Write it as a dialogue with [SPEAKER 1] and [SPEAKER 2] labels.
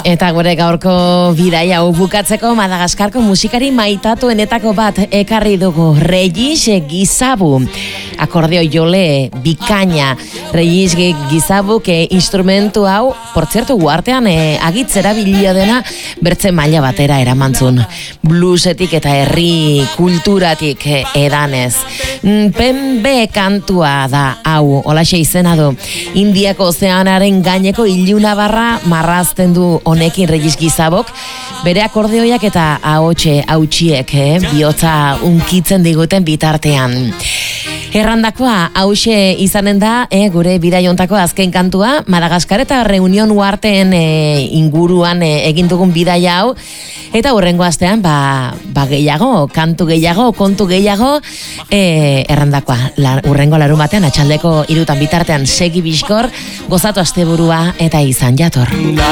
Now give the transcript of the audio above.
[SPEAKER 1] Eta gure gaurko bidaia hau bukatzeko Madagaskarko musikari maitatuenetako bat ekarri dugu, Regis Gizabu. Akordeo jole bikaina. Regis Gizabuk instrumentu hau, portzertu guartean agitzera bilia dena bertze maila batera eramantzun. Bluesetik eta herri kulturatik edanez. Pembe kantua da hau, holaxe izena du. Indiako ozeanaren gaineko iluna barra marrazten du honekin Regis Gizabok, bere akordeoiak eta ahotxe hautsiek, bihotza unkitzen diguten bitartean. Errandakoa hause izanen da, gure bidaiontako azken kantua, Madagaskar eta Reunion Uarteen inguruan egin dugun bidaia hau, eta hurrengo astean, gehiago, kantu gehiago, kontu gehiago, errandakoa, hurrengo larumatean, atxaldeko 3 bitartean segi bizkor, gozatu asteburua eta izan jator.